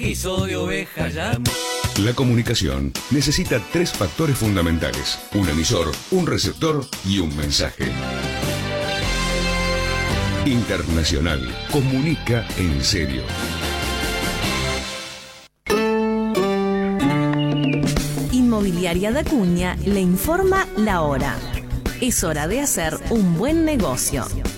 Guiso de oveja ya. La comunicación necesita 3 factores fundamentales: un emisor, un receptor y un mensaje. Internacional comunica en serio. Inmobiliaria da Cunha le informa la hora. Es hora de hacer un buen negocio.